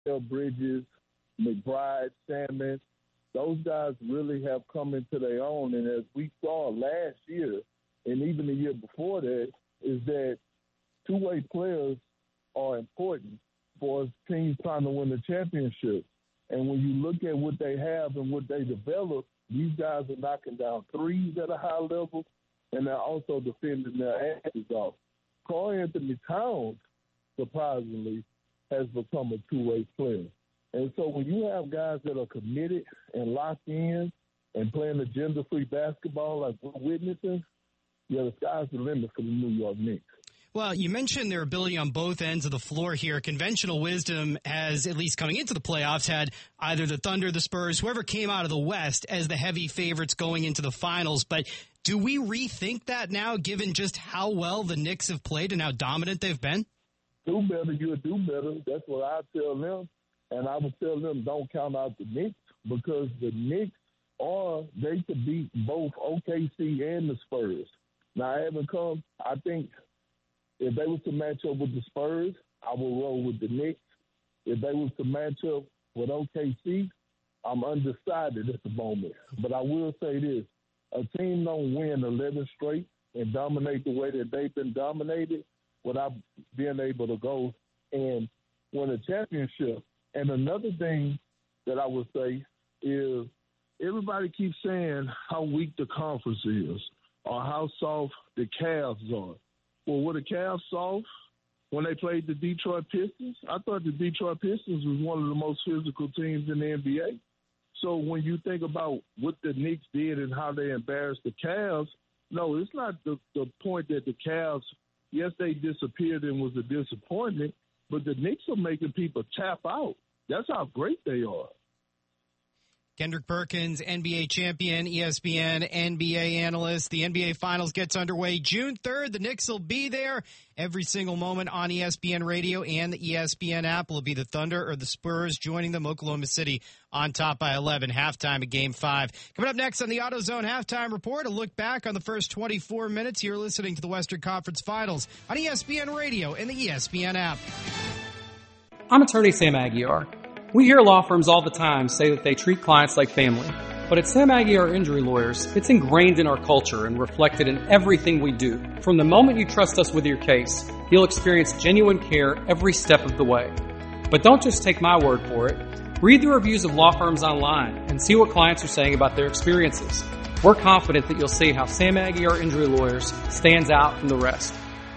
Bridges, McBride, Salmon, those guys really have come into their own. And as we saw last year, and even the year before that, is that two-way players are important for teams trying to win the championship. And when you look at what they have and what they develop, these guys are knocking down threes at a high level, and they're also defending their asses off. Karl Anthony Towns, surprisingly, has become a two-way player. And so when you have guys that are committed and locked in and playing agenda-free basketball like we're witnessing, yeah, the sky's the limit for the New York Knicks. Well, you mentioned their ability on both ends of the floor here. Conventional wisdom has, at least coming into the playoffs, had either the Thunder, the Spurs, whoever came out of the West as the heavy favorites going into the finals. But do we rethink that now, given just how well the Knicks have played and how dominant they've been? Do better, you'll do better. That's what I tell them. And I would tell them don't count out the Knicks, because the Knicks they could beat both OKC and the Spurs. Now, I think if they was to match up with the Spurs, I would roll with the Knicks. If they was to match up with OKC, I'm undecided at the moment. But I will say this, a team don't win 11 straight and dominate the way that they've been dominated without being able to go and win a championship. And another thing that I would say is everybody keeps saying how weak the conference is or how soft the Cavs are. Well, were the Cavs soft when they played the Detroit Pistons? I thought the Detroit Pistons was one of the most physical teams in the NBA. So when you think about what the Knicks did and how they embarrassed the Cavs, no, it's not the point that the Cavs, yes, they disappeared and was a disappointment, but the Knicks are making people tap out. That's how great they are. Kendrick Perkins, NBA champion, ESPN NBA analyst. The NBA Finals gets underway June 3rd. The Knicks will be there every single moment on ESPN Radio and the ESPN app. Will it be the Thunder or the Spurs joining them? Oklahoma City on top by 11, halftime of Game 5. Coming up next on the AutoZone Halftime Report, a look back on the first 24 minutes. You're listening to the Western Conference Finals on ESPN Radio and the ESPN app. I'm attorney Sam Aguiar. We hear law firms all the time say that they treat clients like family. But at Sam Aguiar Injury Lawyers, it's ingrained in our culture and reflected in everything we do. From the moment you trust us with your case, you'll experience genuine care every step of the way. But don't just take my word for it. Read the reviews of law firms online and see what clients are saying about their experiences. We're confident that you'll see how Sam Aguiar Injury Lawyers stands out from the rest.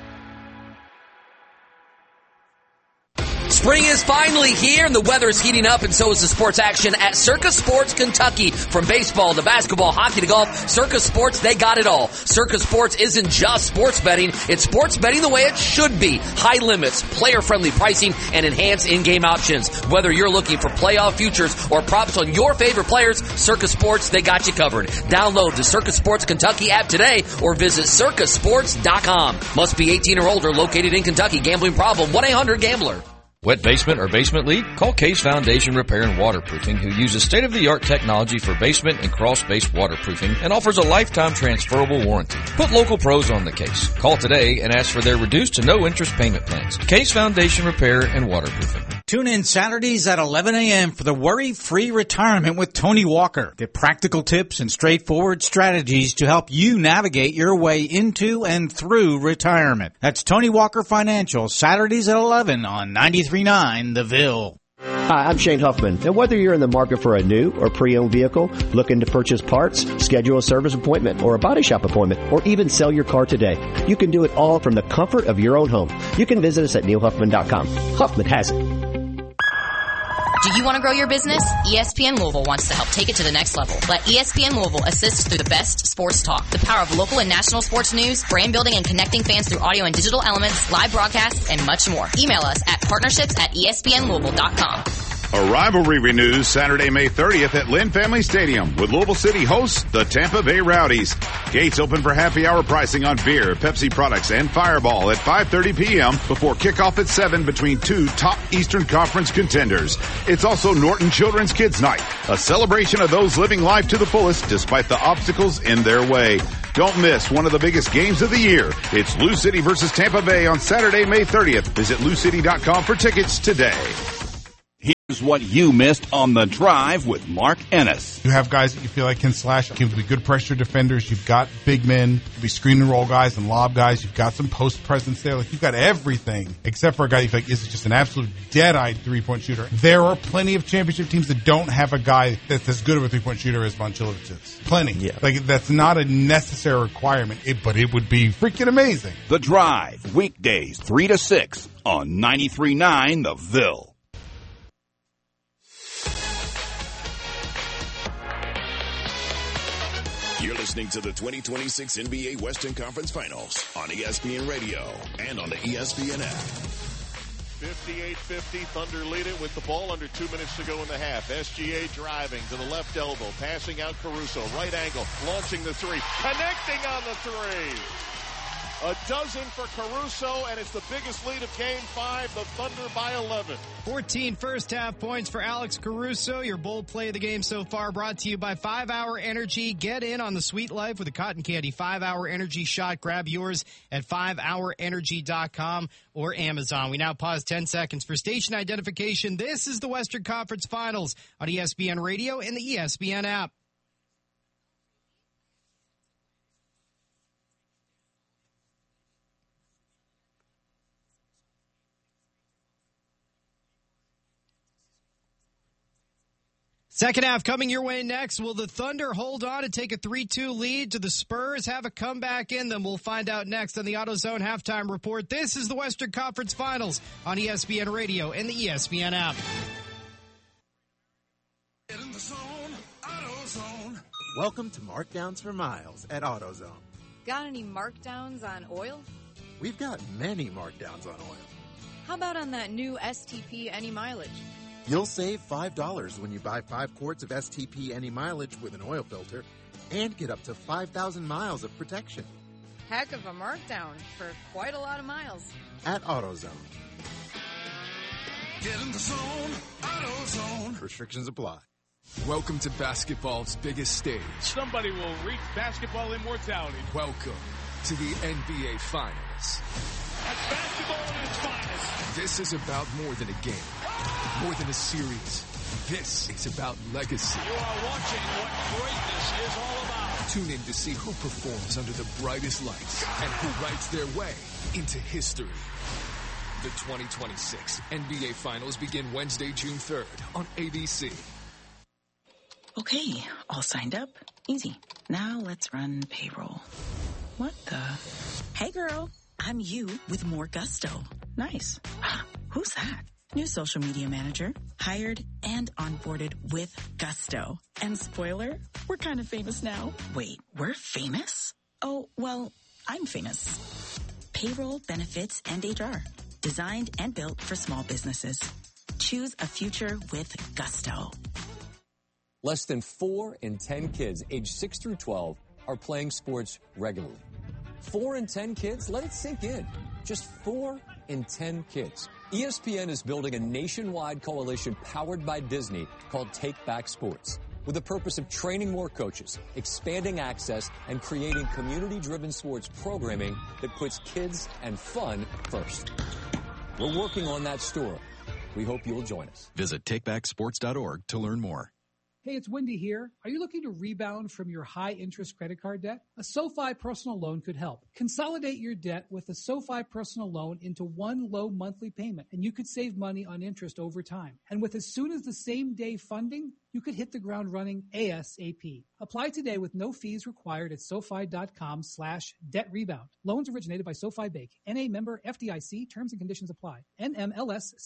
Spring is finally here, and the weather is heating up, and so is the sports action at Circus Sports Kentucky. From baseball to basketball, hockey to golf, Circus Sports, they got it all. Circus Sports isn't just sports betting, it's sports betting the way it should be. High limits, player-friendly pricing, and enhanced in-game options. Whether you're looking for playoff futures or props on your favorite players, Circus Sports, they got you covered. Download the Circus Sports Kentucky app today or visit circusports.com. Must be 18 or older, located in Kentucky. Gambling problem, 1-800-GAMBLER. Wet basement or basement leak? Call Case Foundation Repair and Waterproofing, who uses state-of-the-art technology for basement and crawl-space waterproofing and offers a lifetime transferable warranty. Put local pros on the case. Call today and ask for their reduced to no-interest payment plans. Case Foundation Repair and Waterproofing. Tune in Saturdays at 11 a.m. for the Worry-Free Retirement with Tony Walker. Get practical tips and straightforward strategies to help you navigate your way into and through retirement. That's Tony Walker Financial, Saturdays at 11 on 93.9 The Ville. Hi, I'm Shane Huffman, and whether you're in the market for a new or pre-owned vehicle, looking to purchase parts, schedule a service appointment or a body shop appointment, or even sell your car today, you can do it all from the comfort of your own home. You can visit us at neilhuffman.com. Huffman has it. Do you want to grow your business? ESPN Louisville wants to help take it to the next level. Let ESPN Louisville assist through the best sports talk, the power of local and national sports news, brand building and connecting fans through audio and digital elements, live broadcasts, and much more. Email us at partnerships@espnlouisville.com. A rivalry renews Saturday, May 30th at Lynn Family Stadium with Louisville City hosts the Tampa Bay Rowdies. Gates open for happy hour pricing on beer, Pepsi products, and Fireball at 5:30 p.m. before kickoff at 7 between two top Eastern Conference contenders. It's also Norton Children's Kids Night, a celebration of those living life to the fullest despite the obstacles in their way. Don't miss one of the biggest games of the year. It's Lou City versus Tampa Bay on Saturday, May 30th. Visit LouCity.com for tickets today. Here's what you missed on The Drive with Mark Ennis. You have guys that you feel like can slash, can be good pressure defenders. You've got big men, you can be screen and roll guys and lob guys. You've got some post presence there. Like, you've got everything except for a guy you feel like is just an absolute dead-eyed three-point shooter. There are plenty of championship teams that don't have a guy that's as good of a three-point shooter as Von Cilevic is. Plenty. Yeah. Like, that's not a necessary requirement, but it would be freaking amazing. The Drive, weekdays 3 to 6 on 93.9 The Ville. You're listening to the 2026 NBA Western Conference Finals on ESPN Radio and on the ESPN app. 58-50, Thunder lead it with the ball under 2 minutes to go in the half. SGA driving to the left elbow, passing out Caruso, right angle, launching the three, connecting on the three. A dozen for Caruso, and it's the biggest lead of Game 5, the Thunder by 11. 14 first-half points for Alex Caruso. Your bold play of the game so far brought to you by 5 Hour Energy. Get in on the sweet life with a cotton candy 5 Hour Energy shot. Grab yours at 5hourenergy.com or Amazon. We now pause 10 seconds for station identification. This is the Western Conference Finals on ESPN Radio and the ESPN app. Second half coming your way next. Will the Thunder hold on and take a 3-2 lead? Do the Spurs have a comeback in them? We'll find out next on the AutoZone Halftime Report. This is the Western Conference Finals on ESPN Radio and the ESPN app. Get in the zone, AutoZone. Welcome to Markdowns for Miles at AutoZone. Got any markdowns on oil? We've got many markdowns on oil. How about on that new STP Any Mileage? You'll save $5 when you buy 5 quarts of STP Any Mileage with an oil filter and get up to 5,000 miles of protection. Heck of a markdown for quite a lot of miles. At AutoZone. Get in the zone, AutoZone. Restrictions apply. Welcome to basketball's biggest stage. Somebody will reach basketball immortality. Welcome to the NBA Finals. That's basketball at its finest. This is about more than a game, more than a series. This is about legacy. You are watching what greatness is all about. Tune in to see who performs under the brightest lights and who writes their way into history. The 2026 NBA Finals begin Wednesday, June 3rd on ABC. Okay, all signed up. Easy. Now let's run payroll. What the? Hey girl, I'm you with more gusto. Nice. Who's that? New social media manager, hired and onboarded with gusto. And spoiler, we're kind of famous now. Wait, we're famous? Oh, well, I'm famous. Payroll, benefits, and HR. Designed and built for small businesses. Choose a future with gusto. Less than 4 in 10 kids aged 6 through 12 are playing sports regularly. 4 in 10 kids? Let it sink in. Just 4 in 10 kids. ESPN is building a nationwide coalition powered by Disney called Take Back Sports, with the purpose of training more coaches, expanding access, and creating community-driven sports programming that puts kids and fun first. We're working on that story. We hope you'll join us. Visit takebacksports.org to learn more. Hey, it's Wendy here. Are you looking to rebound from your high-interest credit card debt? A SoFi personal loan could help. Consolidate your debt with a SoFi personal loan into one low monthly payment, and you could save money on interest over time. And with as soon as the same day funding, you could hit the ground running ASAP. Apply today with no fees required at SoFi.com/debt rebound. Loans originated by SoFi Bank. NA member FDIC. Terms and conditions apply. NMLS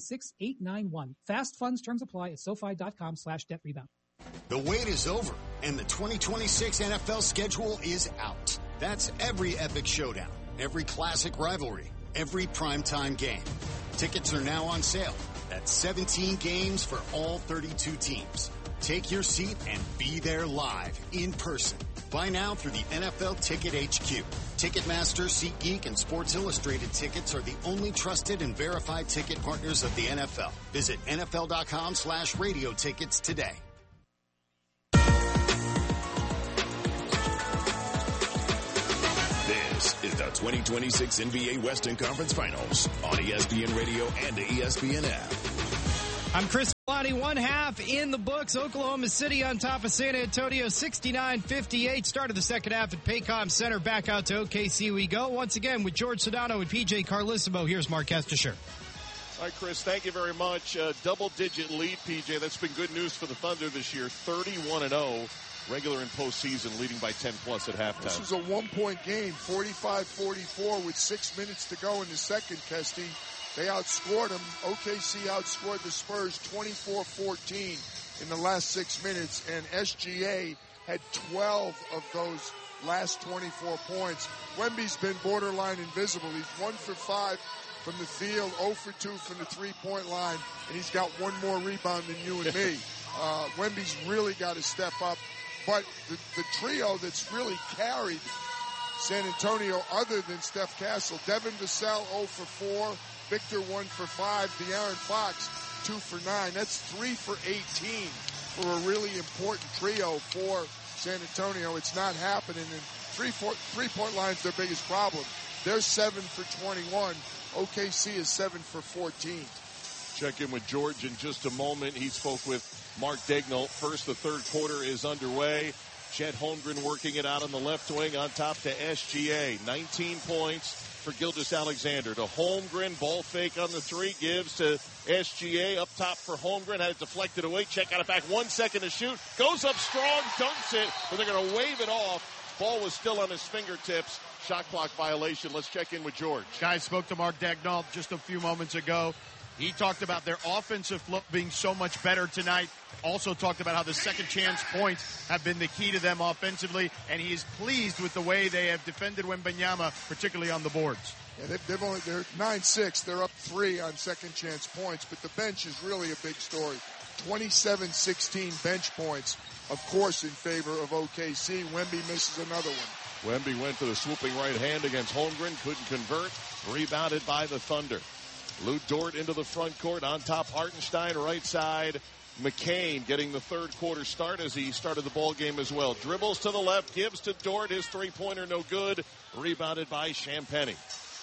696891. Fast funds terms apply at SoFi.com/debt rebound. The wait is over, and the 2026 NFL schedule is out. That's every epic showdown, every classic rivalry, every primetime game. Tickets are now on sale. That's 17 games for all 32 teams. Take your seat and be there live, in person. Buy now through the NFL Ticket HQ. Ticketmaster, SeatGeek, and Sports Illustrated tickets are the only trusted and verified ticket partners of the NFL. Visit NFL.com/radio tickets today. This is the 2026 NBA Western Conference Finals on ESPN Radio and the ESPN app. I'm Chris Milani, 1/2 in the books. Oklahoma City on top of San Antonio, 69-58. Start of the second half at Paycom Center. Back out to OKC we go. Once again with George Sedano and PJ Carlissimo. Here's Mark Estisher. All right, Chris, thank you very much. Double-digit lead, PJ. That's been good news for the Thunder this year. 31-0, regular and postseason, leading by 10+ at halftime. This was a one-point game, 45-44 with 6 minutes to go in the second, Kesty. They outscored them. OKC outscored the Spurs 24-14 in the last 6 minutes, and SGA had 12 of those last 24 points. Wemby's been borderline invisible. He's 1 for 5 from the field, 0 for 2 from the three-point line, and he's got one more rebound than you and me. Wemby's really got to step up. But the trio that's really carried San Antonio, other than Steph Castle, Devin Vassell 0 for 4, Victor 1 for 5, De'Aaron Fox 2 for 9. That's 3 for 18 for a really important trio for San Antonio. It's not happening, and three-point line's their biggest problem. They're 7 for 21. OKC is 7 for 14. Check in with George in just a moment. He spoke with Mark Daigneault. First, the third quarter is underway. Chet Holmgren working it out on the left wing on top to SGA. 19 points for Gilgeous-Alexander. To Holmgren, ball fake on the three, gives to SGA. Up top for Holmgren, had it deflected away. Chet got it back, 1 second to shoot. Goes up strong, dunks it, but they're going to wave it off. Ball was still on his fingertips. Shot clock violation. Let's check in with George. Guys spoke to Mark Daigneault just a few moments ago. He talked about their offensive flow being so much better tonight. Also talked about how the second chance points have been the key to them offensively, and he is pleased with the way they have defended Wembanyama, particularly on the boards. Yeah, they're 9-6. They're up 3 on second chance points, but the bench is really a big story. 27-16 bench points, of course, in favor of OKC. Wemby misses another one. Wemby went for the swooping right hand against Holmgren, couldn't convert, rebounded by the Thunder. Lou Dort into the front court, on top Hartenstein, right side. McCain getting the third quarter start as he started the ball game as well. Dribbles to the left, gives to Dort, his three-pointer no good, rebounded by Champagnie.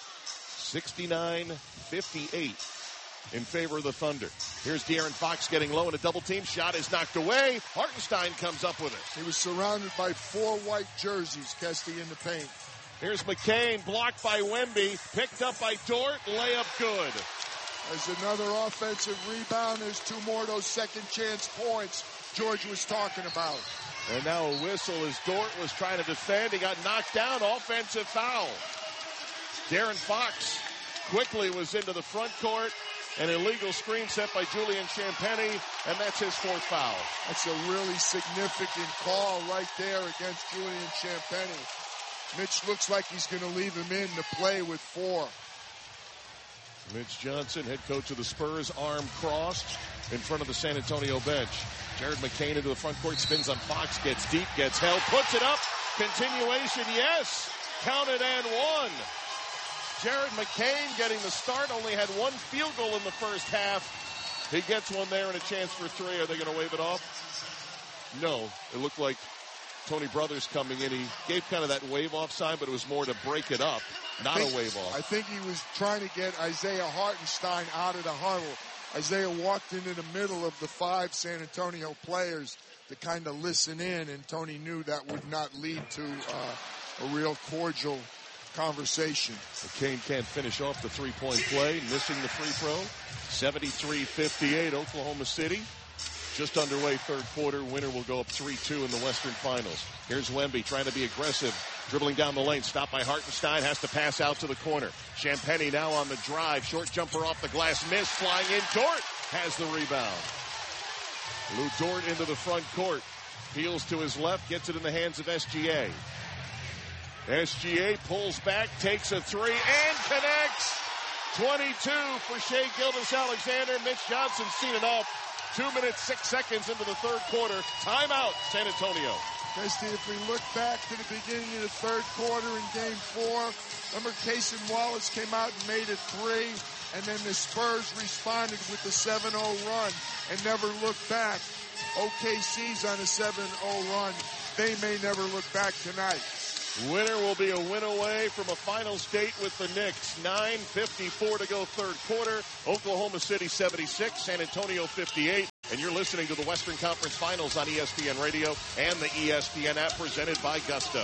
69-58 in favor of the Thunder. Here's De'Aaron Fox getting low, and a double team shot is knocked away. Hartenstein comes up with it. He was surrounded by 4 white jerseys, Kesty, in the paint. Here's McCain, blocked by Wemby, picked up by Dort, layup good. There's another offensive rebound. There's 2 more of those second chance points George was talking about. And now a whistle as Dort was trying to defend. He got knocked down, offensive foul. De'Aaron Fox quickly was into the front court. An illegal screen set by Julian Champagnie, and that's his 4th foul. That's a really significant call right there against Julian Champagnie. Mitch looks like he's going to leave him in to play with 4. Mitch Johnson, head coach of the Spurs, arm crossed in front of the San Antonio bench. Jared McCain into the front court, spins on Fox, gets deep, gets held, puts it up. Continuation, yes. Counted and 1. Jared McCain getting the start, only had 1 field goal in the first half. He gets one there and a chance for 3. Are they going to wave it off? No. It looked like Tony Brothers coming in. He gave kind of that wave off sign, but it was more to break it up, not a wave off. I think he was trying to get Isaiah Hartenstein out of the huddle. Isaiah walked into the middle of the 5 San Antonio players to kind of listen in, and Tony knew that would not lead to a real cordial conversation. McCain can't finish off the three-point play, missing the free throw. 73-58, Oklahoma City. Just underway third quarter. Winner will go up 3-2 in the Western Finals. Here's Wemby trying to be aggressive, dribbling down the lane. Stopped by Hartenstein, has to pass out to the corner. Champagnie now on the drive. Short jumper off the glass, miss, flying in. Dort has the rebound. Lou Dort into the front court. Peels to his left, gets it in the hands of SGA. SGA pulls back, takes a 3, and connects. 22 for Shai Gilgeous-Alexander. Mitch Johnson seen enough. 2 minutes, 6 seconds into the third quarter. Timeout, San Antonio. Christy, if we look back to the beginning of the third quarter in Game 4, remember Cason Wallace came out and made it 3, and then the Spurs responded with the 7-0 run and never looked back. OKC's on a 7-0 run. They may never look back tonight. Winner will be a win away from a finals date with the Knicks. 9:54 to go third quarter. Oklahoma City 76, San Antonio 58. And you're listening to the Western Conference Finals on ESPN Radio and the ESPN app presented by Gusto.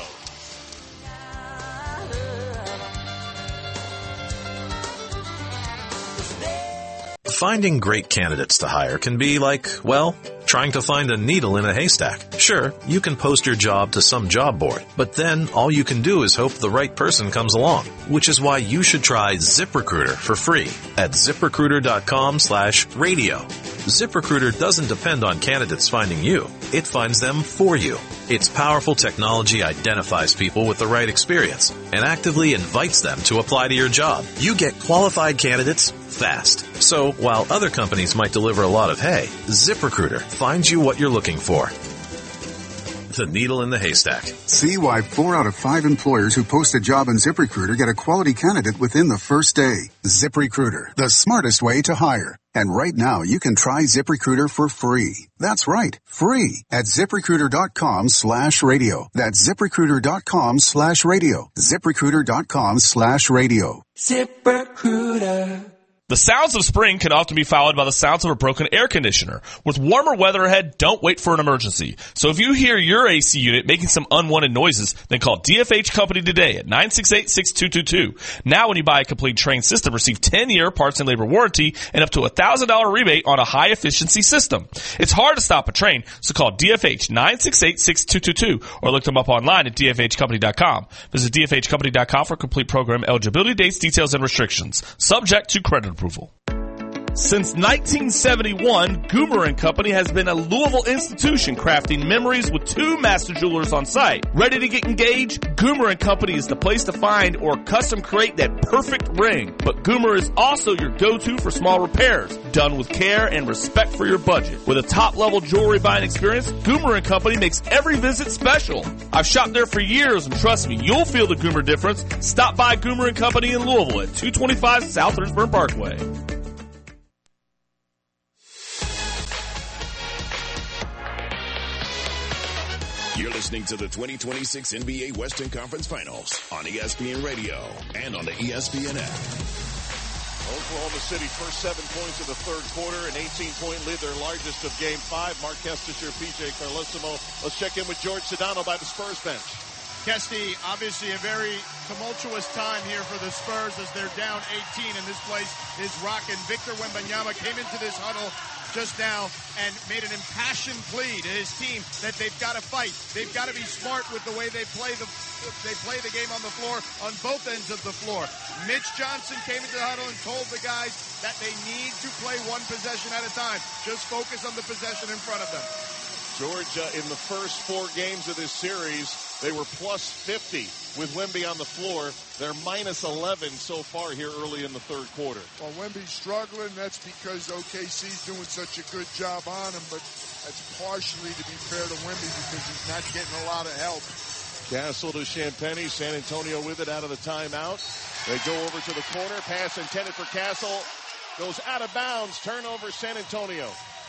Finding great candidates to hire can be like, well, trying to find a needle in a haystack. Sure, you can post your job to some job board, but then all you can do is hope the right person comes along, which is why you should try ZipRecruiter for free at ZipRecruiter.com/radio. ZipRecruiter doesn't depend on candidates finding you. It finds them for you. Its powerful technology identifies people with the right experience and actively invites them to apply to your job. You get qualified candidates fast. So while other companies might deliver a lot of hay, ZipRecruiter finds you what you're looking for. The needle in the haystack. See why 4 out of 5 employers who post a job on ZipRecruiter get a quality candidate within the first day. ZipRecruiter, the smartest way to hire. And right now, you can try ZipRecruiter for free. That's right, free at ZipRecruiter.com/radio. That's ZipRecruiter.com/radio. ZipRecruiter.com/radio. ZipRecruiter. The sounds of spring can often be followed by the sounds of a broken air conditioner. With warmer weather ahead, don't wait for an emergency. So if you hear your AC unit making some unwanted noises, then call DFH Company today at 968-6222. Now when you buy a complete Trane system, receive 10-year parts and labor warranty and up to a $1,000 rebate on a high-efficiency system. It's hard to stop a Trane, so call DFH 968-6222 or look them up online at dfhcompany.com. Visit dfhcompany.com for complete program eligibility, dates, details, and restrictions. Subject to credit approval. Since 1971, Goomer & Company has been a Louisville institution crafting memories with 2 master jewelers on site. Ready to get engaged? Goomer & Company is the place to find or custom create that perfect ring. But Goomer is also your go-to for small repairs, done with care and respect for your budget. With a top-level jewelry buying experience, Goomer & Company makes every visit special. I've shopped there for years, and trust me, you'll feel the Goomer difference. Stop by Goomer & Company in Louisville at 225 South Hurstburn Parkway. You're listening to the 2026 NBA Western Conference Finals on ESPN Radio and on the ESPN app. Oklahoma City first 7 points of the third quarter, an 18-point lead, their largest of Game 5. Mark Kestecher, PJ Carlesimo. Let's check in with George Sedano by the Spurs bench. Kesty, obviously a very tumultuous time here for the Spurs as they're down 18, and this place is rocking. Victor Wembanyama came into this huddle just now and made an impassioned plea to his team that they've got to fight. They've got to be smart with the way they play the game on the floor on both ends of the floor. Mitch Johnson came into the huddle and told the guys that they need to play one possession at a time. Just focus on the possession in front of them. Georgia, in the first 4 games of this series, they were plus 50 with Wemby on the floor. They're minus 11 so far here early in the third quarter. Well, Wemby's struggling. That's because OKC's doing such a good job on him, but that's partially to be fair to Wemby because he's not getting a lot of help. Castle to Champagny. San Antonio with it out of the timeout. They go over to the corner. Pass intended for Castle. Goes out of bounds. Turnover, San Antonio.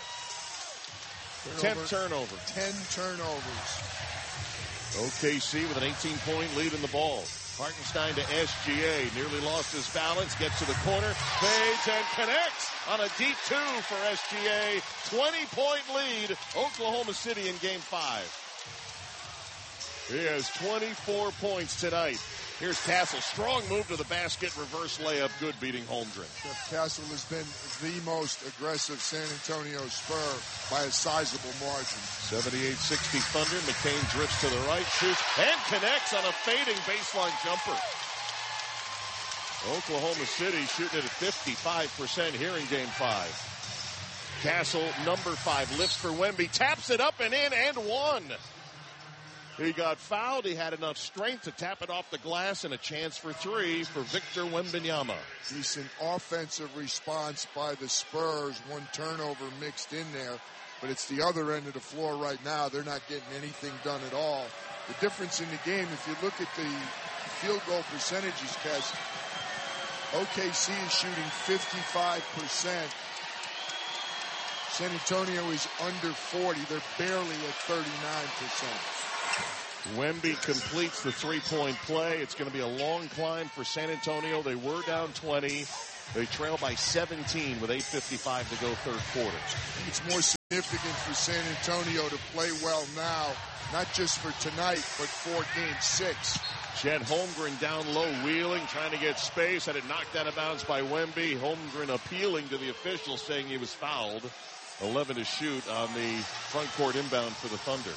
10th turnover. 10 turnovers. OKC with an 18-point lead in the ball. Hartenstein to SGA. Nearly lost his balance. Gets to the corner. Fades and connects on a deep 2 for SGA. 20-point lead. Oklahoma City in Game 5. He has 24 points tonight. Here's Castle. Strong move to the basket. Reverse layup. Good, beating Holmgren. Jeff Castle has been the most aggressive San Antonio Spur by a sizable margin. 78-60 Thunder. McCain drifts to the right, shoots, and connects on a fading baseline jumper. Oklahoma City shooting it at 55% here in Game 5. Castle, number 5, lifts for Wemby, taps it up and in, and one. He got fouled. He had enough strength to tap it off the glass, and a chance for 3 for Victor Wembanyama. Decent offensive response by the Spurs. 1 turnover mixed in there, but it's the other end of the floor right now. They're not getting anything done at all. The difference in the game, if you look at the field goal percentages, Kes, OKC is shooting 55%. San Antonio is under 40. They're barely at 39%. Wemby completes the three-point play. It's going to be a long climb for San Antonio. They were down 20. They trail by 17 with 8:55 to go third quarter. It's more significant for San Antonio to play well now, not just for tonight, but for Game 6. Chet Holmgren down low, wheeling, trying to get space. Had it knocked out of bounds by Wemby. Holmgren appealing to the officials, saying he was fouled. 11 to shoot on the front court inbound for the Thunder.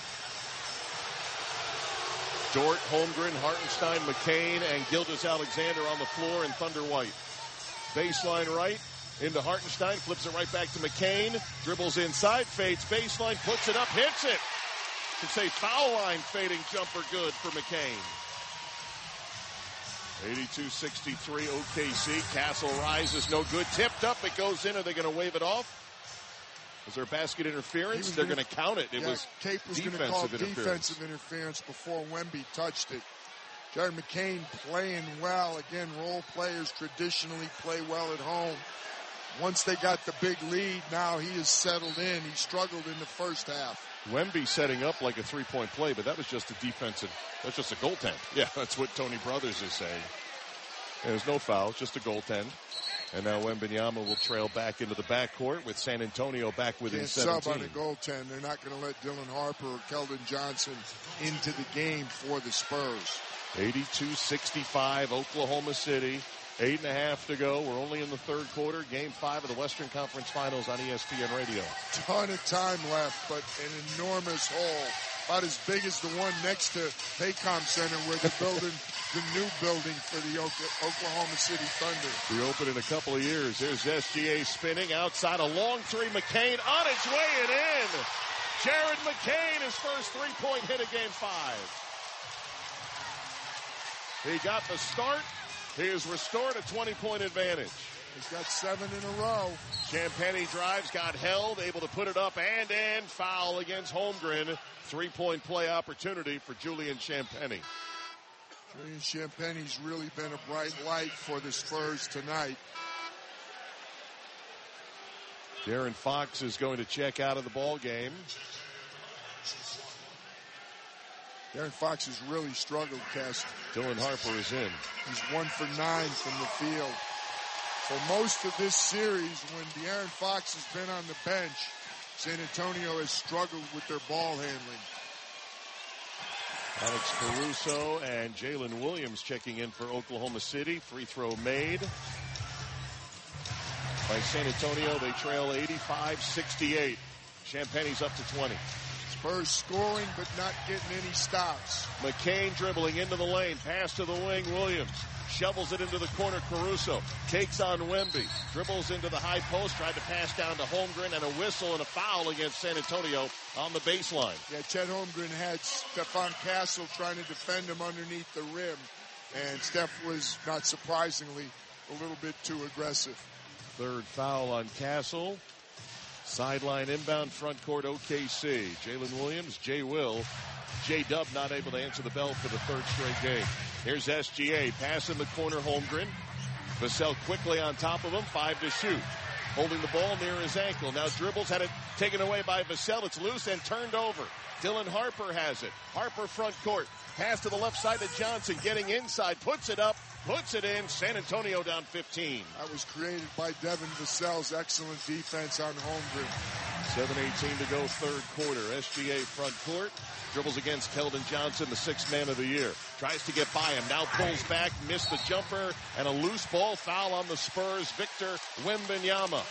Dort, Holmgren, Hartenstein, McCain, and Gilgeous-Alexander on the floor in Thunder white. Baseline right into Hartenstein, flips it right back to McCain, dribbles inside, fades baseline, puts it up, hits it. Could say foul line fading jumper good for McCain. 82-63 OKC. Castle rises, no good. Tipped up, it goes in. Are they going to wave it off? Was there basket interference? They're going to count it. It was Cape was going to call defensive interference before Wemby touched it. Jared McCain playing well. Again, role players traditionally play well at home. Once they got the big lead, now he is settled in. He struggled in the first half. Wemby setting up like a three-point play, but that was just a defensive, that's just a goaltend. Yeah, that's what Tony Brothers is saying. There's no foul, just a goaltend. And now Wembanyama will trail back into the backcourt with San Antonio back within 17. Sub on a goaltend. They're not going to let Dylan Harper or Keldon Johnson into the game for the Spurs. 82-65, Oklahoma City. 8.5 to go. We're only in the third quarter. Game 5 of the Western Conference Finals on ESPN Radio. Ton of time left, but an enormous hole. About as big as the one next to Paycom Center where they're building the new building for the Oklahoma City Thunder. We open in a couple of years. Here's SGA spinning outside a long three. McCain on its way and in. Jared McCain, his first three-point hit of Game 5. He got the start. He has restored a 20-point advantage. He's got 7 in a row. Champagnie drives, got held, able to put it up and in. Foul against Holmgren. 3-point play opportunity for Julian Champagnie. Julian Champagnie's really been a bright light for the Spurs tonight. De'Aaron Fox is going to check out of the ball game. De'Aaron Fox has really struggled, Kest. Dylan Harper is in. He's 1 for 9 from the field. For most of this series, when De'Aaron Fox has been on the bench, San Antonio has struggled with their ball handling. Alex Caruso and Jalen Williams checking in for Oklahoma City. Free throw made by San Antonio. They trail 85-68. Champagnie's up to 20. Spurs scoring, but not getting any stops. McCain dribbling into the lane. Pass to the wing. Williams shovels it into the corner. Caruso takes on Wemby. Dribbles into the high post. Tried to pass down to Holmgren, and a whistle and a foul against San Antonio on the baseline. Yeah, Chet Holmgren had Stephon Castle trying to defend him underneath the rim. And Steph was, not surprisingly, a little bit too aggressive. Third foul on Castle. Sideline inbound, front court OKC. Jalen Williams, Will. J-Dub not able to answer the bell for the third straight game. Here's SGA, pass in the corner, Holmgren. Vassell quickly on top of him, 5 to shoot. Holding the ball near his ankle. Now dribbles, had it taken away by Vassell. It's loose and turned over. Dylan Harper has it. Harper front court. Pass to the left side to Johnson, getting inside, puts it up, puts it in. San Antonio down 15. That was created by Devin Vassell's excellent defense on Holmgren. 7:18 to go third quarter. SGA front court. Dribbles against Keldon Johnson, the 6th man of the year. Tries to get by him. Now pulls back, missed the jumper, and a loose ball foul on the Spurs. Victor Wembanyama.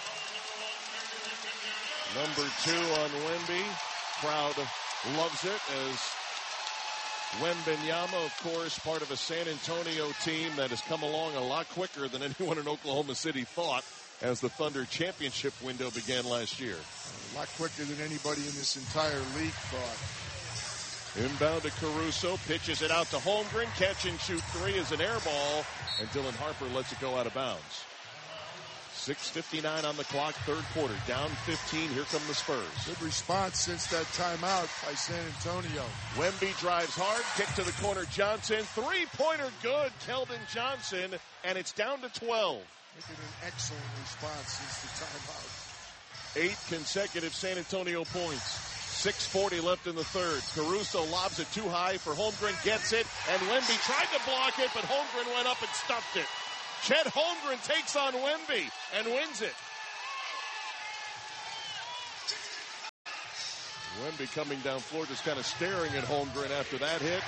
Number 2 on Wemby. Crowd loves it as Wembanyama, of course, part of a San Antonio team that has come along a lot quicker than anyone in Oklahoma City thought as the Thunder championship window began last year. A lot quicker than anybody in this entire league thought. Inbound to Caruso, pitches it out to Holmgren. Catch and shoot 3 is an air ball, and Dylan Harper lets it go out of bounds. 6:59 on the clock, third quarter. Down 15, here come the Spurs. Good response since that timeout by San Antonio. Wemby drives hard, kick to the corner, Johnson. Three-pointer good, Keldon Johnson, and it's down to 12. Making an excellent response since the timeout. 8 consecutive San Antonio points. 6:40 left in the third. Caruso lobs it too high for Holmgren, gets it, and Wemby tried to block it, but Holmgren went up and stuffed it. Chet Holmgren takes on Wemby and wins it. Wemby coming down floor, just kind of staring at Holmgren after that hit.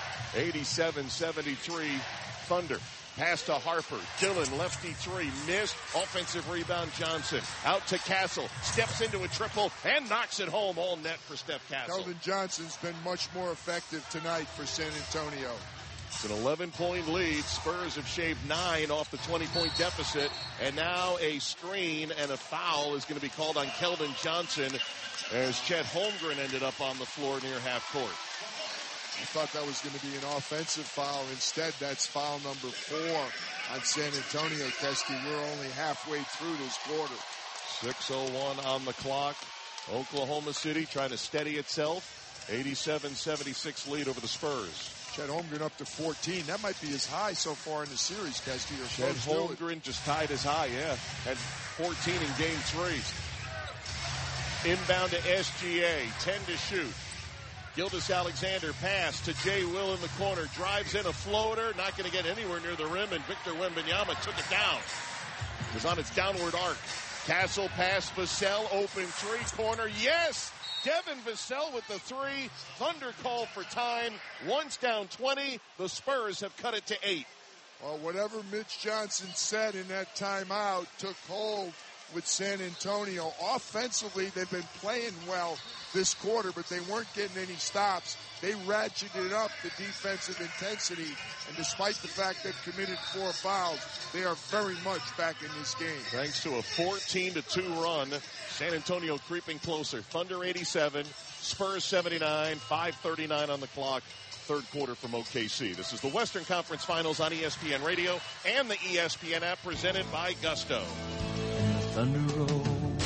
87-73 Thunder. Pass to Harper. Dillon, lefty three, missed. Offensive rebound, Johnson. Out to Castle. Steps into a triple and knocks it home. All net for Steph Castle. Keldon Johnson's been much more effective tonight for San Antonio. It's an 11-point lead. Spurs have shaved 9 off the 20-point deficit. And now a screen and a foul is going to be called on Keldon Johnson as Chet Holmgren ended up on the floor near half court. I thought that was going to be an offensive foul. Instead, that's foul number 4 on San Antonio, Kesty. We're only halfway through this quarter. 6:01 on the clock. Oklahoma City trying to steady itself. 87-76 lead over the Spurs. Chet Holmgren up to 14. That might be his high so far in the series, Kesty. Chet Holmgren just tied his high, yeah. At 14 in game 3. Inbound to SGA. 10 to shoot. Gilgeous-Alexander pass to Jay Will in the corner. Drives in a floater. Not going to get anywhere near the rim, and Victor Wembanyama took it down. It was on its downward arc. Castle pass Vassell. Open three. Corner. Yes! Devin Vassell with the three. Thunder call for time. Once down 20. The Spurs have cut it to 8. Well, whatever Mitch Johnson said in that timeout took hold with San Antonio. Offensively, they've been playing well this quarter, but they weren't getting any stops. They ratcheted up the defensive intensity, and despite the fact they've committed 4 fouls, they are very much back in this game. Thanks to a 14-2 run, San Antonio creeping closer. Thunder 87, Spurs 79, 5:39 on the clock. Third quarter from OKC. This is the Western Conference Finals on ESPN Radio and the ESPN app, presented by Gusto. Thunder rolls.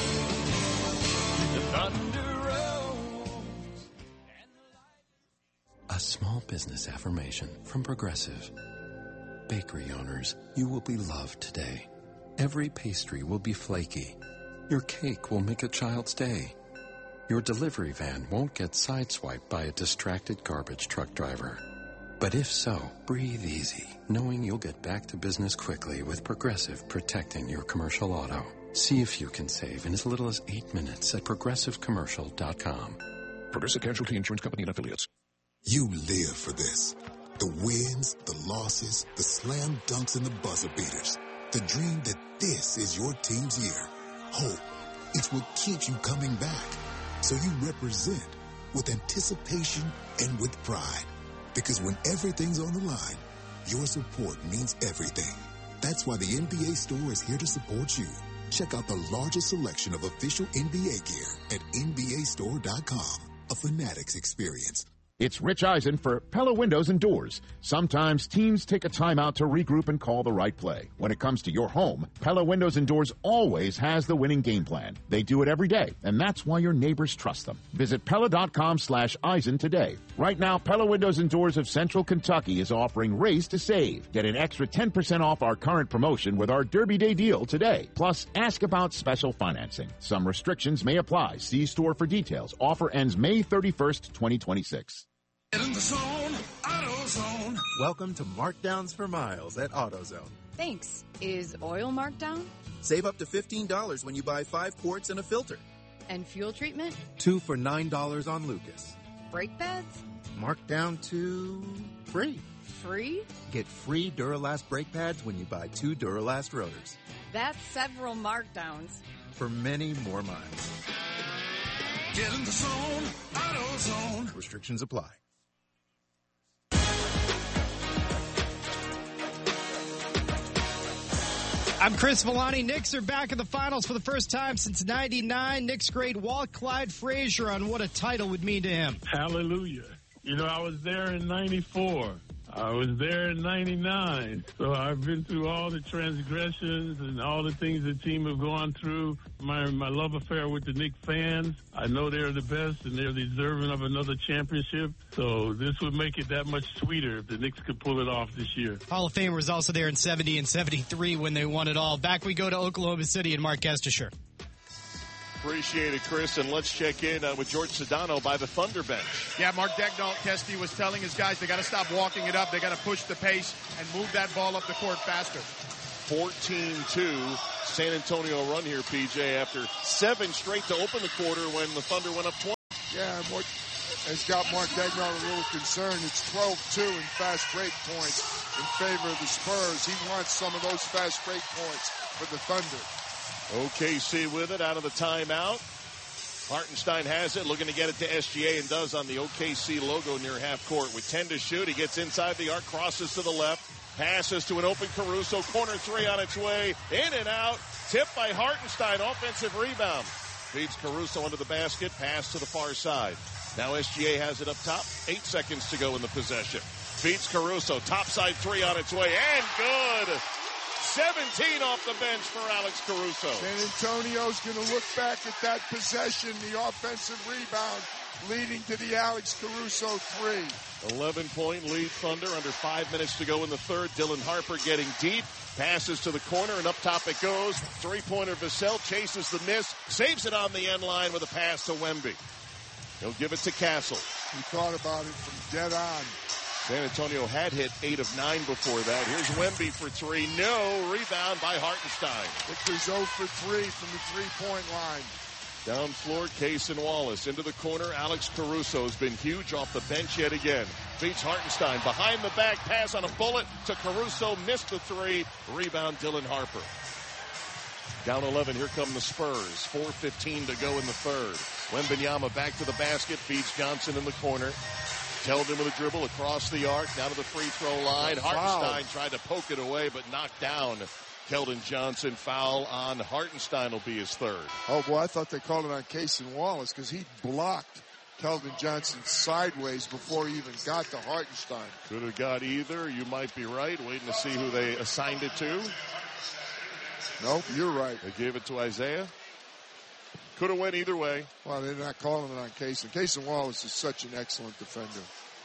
The thunder rolls. A small business affirmation from Progressive. Bakery owners, you will be loved today. Every pastry will be flaky. Your cake will make a child's day. Your delivery van won't get sideswiped by a distracted garbage truck driver. But if so, breathe easy, knowing you'll get back to business quickly with Progressive protecting your commercial auto. See if you can save in as little as 8 minutes at progressivecommercial.com. Progressive Casualty Insurance Company and Affiliates. You live for this. The wins, the losses, the slam dunks, and the buzzer beaters. The dream that this is your team's year. Hope. It's what keeps you coming back. So you represent with anticipation and with pride. Because when everything's on the line, your support means everything. That's why the NBA store is here to support you. Check out the largest selection of official NBA gear at NBAstore.com. A Fanatics experience. It's Rich Eisen for Pella Windows and Doors. Sometimes teams take a timeout to regroup and call the right play. When it comes to your home, Pella Windows and Doors always has the winning game plan. They do it every day, and that's why your neighbors trust them. Visit Pella.com/Eisen today. Right now, Pella Windows and Doors of Central Kentucky is offering Race to Save. Get an extra 10% off our current promotion with our Derby Day deal today. Plus, ask about special financing. Some restrictions may apply. See store for details. Offer ends May 31st, 2026. In the zone, AutoZone. Welcome to Markdowns for Miles at AutoZone. Thanks. Is oil marked down? Save up to $15 when you buy 5 quarts and a filter. And fuel treatment? 2 for $9 on Lucas. Brake pads? Marked down to free. Free? Get free Duralast brake pads when you buy 2 Duralast rotors. That's several markdowns. For many more miles. Get in the zone, AutoZone. Restrictions apply. I'm Chris Villani. Knicks are back in the finals for the first time since '99. Knicks great Walt Clyde Frazier on what a title would mean to him. Hallelujah. You know, I was there in 94. I was there in 99. So I've been through all the transgressions and all the things the team have gone through. My love affair with the Knicks fans. I know they're the best and they're deserving of another championship. So this would make it that much sweeter if the Knicks could pull it off this year. Hall of Fame was also there in 70 and 73 when they won it all. Back we go to Oklahoma City and Mark Gestisher. Appreciate it, Chris. And let's check in with George Sedano by the Thunder bench. Yeah, Mark Daigneault, Kesty, was telling his guys they got to stop walking it up. They got to push the pace and move that ball up the court faster. 14-2 San Antonio run here, PJ, after 7 straight to open the quarter when the Thunder went up 20. Yeah, and what has got Mark Daigneault a little concerned, it's 12-2 in fast break points in favor of the Spurs. He wants some of those fast break points for the Thunder. OKC with it out of the timeout. Hartenstein has it, looking to get it to SGA, and does on the OKC logo near half court. With 10 to shoot, he gets inside the arc, crosses to the left, passes to an open Caruso, corner 3 on its way, in and out, tipped by Hartenstein, offensive rebound. Feeds Caruso under the basket, pass to the far side. Now SGA has it up top, 8 seconds to go in the possession. Feeds Caruso, topside 3 on its way, and good! 17 off the bench for Alex Caruso. San Antonio's going to look back at that possession, the offensive rebound, leading to the Alex Caruso 3. 11-point lead Thunder, under 5 minutes to go in the third. Dylan Harper getting deep, passes to the corner, and up top it goes. Three-pointer Vassell chases the miss, saves it on the end line with a pass to Wemby. He'll give it to Castle. He thought about it from dead on. San Antonio had hit 8 of 9 before that. Here's Wemby for 3. No. Rebound by Hartenstein. Victor's 0 for 3 from the three-point line. Down floor, Case and Wallace. Into the corner, Alex Caruso has been huge off the bench yet again. Beats Hartenstein. Behind the back pass on a bullet to Caruso. Missed the 3. Rebound, Dylan Harper. Down 11, here come the Spurs. 4:15 to go in the third. Wembanyama back to the basket, feeds Johnson in the corner. Keldon with a dribble across the arc, down to the free throw line. Hartenstein tried to poke it away, but knocked down. Keldon Johnson. Foul on Hartenstein will be his third. Oh, boy, I thought they called it on Case and Wallace because he blocked Keldon Johnson sideways before he even got to Hartenstein. Could have got either. You might be right. Waiting to see who they assigned it to. Nope, you're right. They gave it to Isaiah. Could have went either way. Well, they're not calling it on Case. And Case and Wallace is such an excellent defender.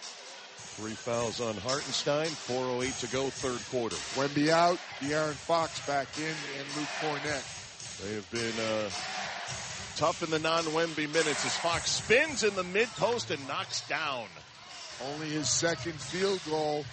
3 fouls on Hartenstein. 4:08 to go, third quarter. Wemby out, De'Aaron Fox back in, and Luke Cornett. They have been tough in the non-Wemby minutes as Fox spins in the mid-post and knocks down. Only his second field goal.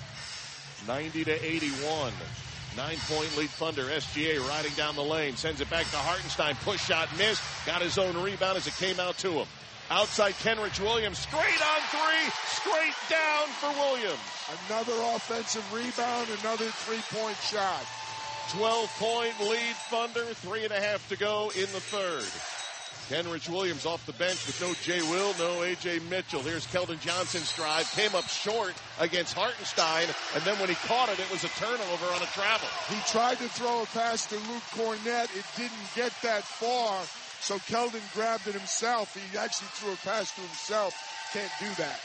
90-81. 9-point lead Thunder. SGA riding down the lane. Sends it back to Hartenstein. Push shot missed. Got his own rebound as it came out to him. Outside Kenrich Williams. Straight on 3. Straight down for Williams. Another offensive rebound. Another three-point shot. 12-point lead Thunder. 3.5 to go in the third. Kenrich Williams off the bench with no Jay Will, no A.J. Mitchell. Here's Keldon Johnson's drive. Came up short against Hartenstein, and then when he caught it, it was a turnover on a travel. He tried to throw a pass to Luke Cornett. It didn't get that far, so Keldon grabbed it himself. He actually threw a pass to himself. Can't do that.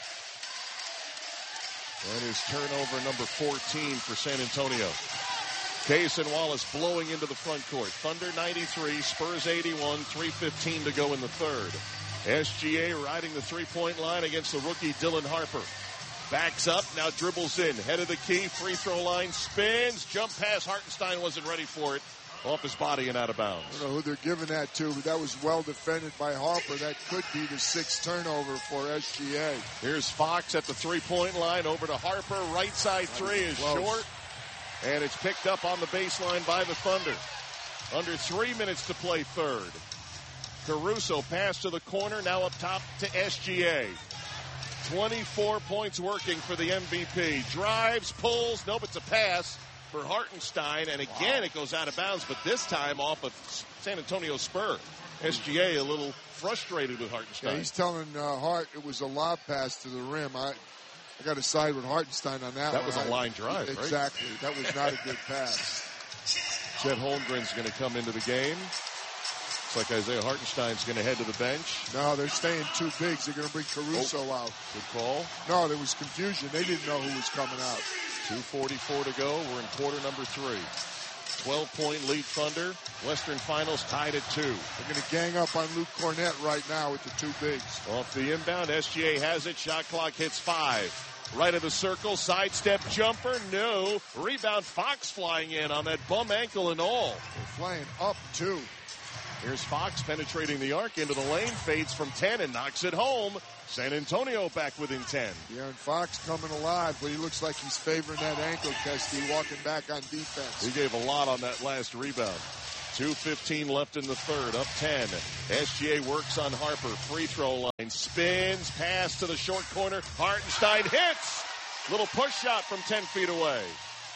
That is turnover number 14 for San Antonio. Case and Wallace blowing into the front court. Thunder 93, Spurs 81, 3:15 to go in the third. SGA riding the three-point line against the rookie Dylan Harper. Backs up, now dribbles in. Head of the key, free throw line, spins, jump pass. Hartenstein wasn't ready for it. Off his body and out of bounds. I don't know who they're giving that to, but that was well defended by Harper. That could be the 6th turnover for SGA. Here's Fox at the three-point line. Over to Harper. Right side 3 is short. And it's picked up on the baseline by the Thunder. Under 3 minutes to play third. Caruso pass to the corner, now up top to SGA. 24 points working for the MVP. Drives, pulls, nope, it's a pass for Hartenstein. And again, it goes out of bounds, but this time off of San Antonio Spur. SGA a little frustrated with Hartenstein. Yeah, he's telling Hart it was a lob pass to the rim. I got to side with Hartenstein on that one. That was a line drive, right? Exactly. That was not a good pass. Chet Holmgren's going to come into the game. Looks like Isaiah Hartenstein's going to head to the bench. No, they're staying 2 bigs. They're going to bring Caruso out. Good call. No, there was confusion. They didn't know who was coming out. 2:44 to go. We're in quarter number 3. 12-point lead Thunder. Western Finals tied at 2. They're going to gang up on Luke Cornett right now with the 2 bigs. Off the inbound, SGA has it. Shot clock hits 5. Right of the circle, sidestep jumper, no. Rebound, Fox flying in on that bum ankle and all. They're flying up, too. Here's Fox penetrating the arc into the lane, fades from 10 and knocks it home. San Antonio back within 10. Yeah, and Fox coming alive, but he looks like he's favoring that ankle, Kesty, walking back on defense. He gave a lot on that last rebound. 2:15 left in the third, up 10. SGA works on Harper, free throw line, spins, pass to the short corner. Hartenstein hits. Little push shot from 10 feet away.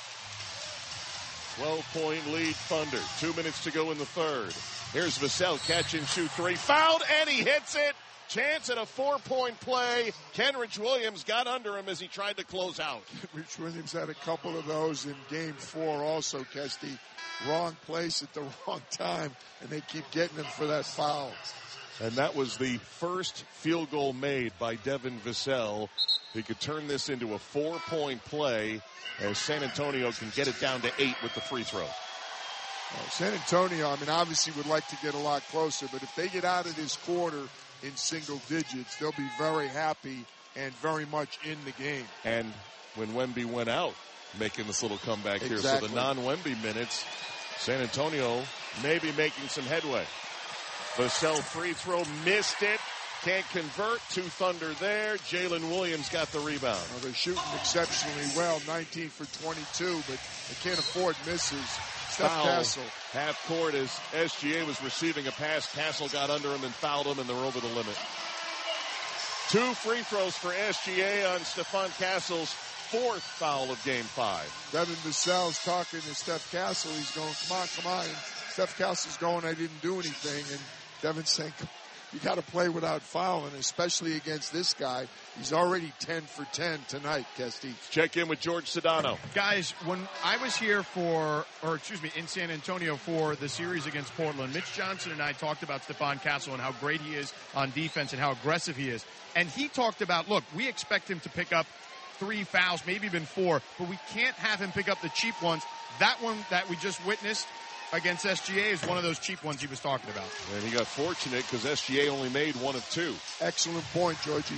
12-point lead Thunder. 2 minutes to go in the third. Here's Vassell, catch and shoot three. Fouled, and he hits it. Chance at a 4-point play. Kenrich Williams got under him as he tried to close out. Kenrich Williams had a couple of those in game 4 also, Kesty. Wrong place at the wrong time, and they keep getting him for that foul. And that was the first field goal made by Devin Vassell. He could turn this into a 4-point play as San Antonio can get it down to 8 with the free throw. San Antonio, obviously would like to get a lot closer, but if they get out of this quarter in single digits, they'll be very happy and very much in the game. And when Wemby went out, making this little comeback here. So the non-Wemby minutes, San Antonio may be making some headway. Vassell free throw, missed it. Can't convert. 2 Thunder there. Jalen Williams got the rebound. Well, they're shooting exceptionally well, 19 for 22, but they can't afford misses. Steph Castle. Half court as SGA was receiving a pass. Castle got under him and fouled him, and they're over the limit. 2 free throws for SGA on Stephon Castle's 4th foul of game 5. Devin Vassell's talking to Steph Castle. He's going, come on. And Steph Castle's going, I didn't do anything. And Devin's saying, you got to play without fouling, especially against this guy. He's already 10 for 10 tonight, Kesty. Check in with George Sedano. Guys, when I was here in San Antonio for the series against Portland, Mitch Johnson and I talked about Stephon Castle and how great he is on defense and how aggressive he is. And he talked about, look, we expect him to pick up 3 fouls, maybe even 4, but we can't have him pick up the cheap ones. That one that we just witnessed against SGA is one of those cheap ones he was talking about. And he got fortunate because SGA only made 1 of 2. Excellent point, Georgie.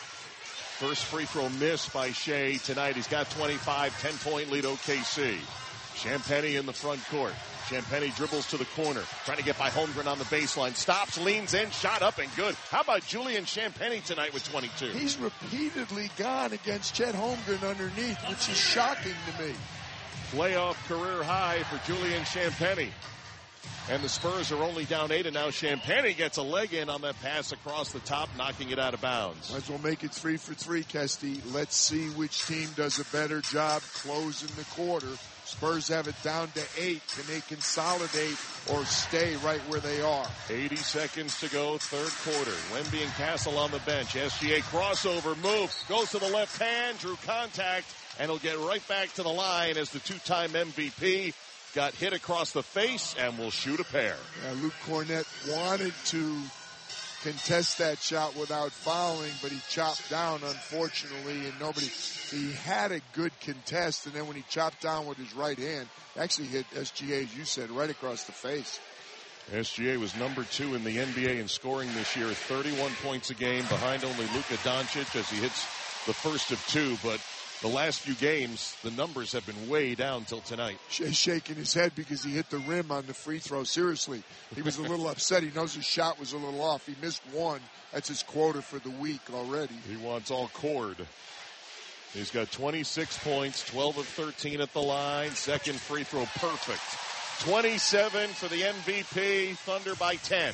First free throw missed by Shea tonight. He's got 25, 10-point lead OKC. Champagnie in the front court. Champagnie dribbles to the corner, trying to get by Holmgren on the baseline. Stops, leans in, shot up and good. How about Julian Champagnie tonight with 22? He's repeatedly gone against Chet Holmgren underneath, which is shocking to me. Playoff career high for Julian Champagnie. And the Spurs are only down 8, and now Champagnie gets a leg in on that pass across the top, knocking it out of bounds. Might as well make it 3 for 3, Kesty. Let's see which team does a better job closing the quarter. Spurs have it down to 8. Can they consolidate or stay right where they are? 80 seconds to go, third quarter. Wemby and Castle on the bench. SGA crossover move, goes to the left hand, drew contact, and he'll get right back to the line as the 2-time MVP got hit across the face and will shoot a pair. Yeah, Luke Cornett wanted to contest that shot without fouling, but he chopped down, unfortunately, and he had a good contest, and then when he chopped down with his right hand, actually hit SGA, as you said, right across the face. SGA was number 2 in the NBA in scoring this year, 31 points a game, behind only Luka Doncic as he hits the first of 2, but the last few games, the numbers have been way down till tonight. Shay's shaking his head because he hit the rim on the free throw. Seriously, he was a little upset. He knows his shot was a little off. He missed 1. That's his quota for the week already. He wants all cord. He's got 26 points, 12 of 13 at the line. Second free throw perfect. 27 for the MVP. Thunder by 10.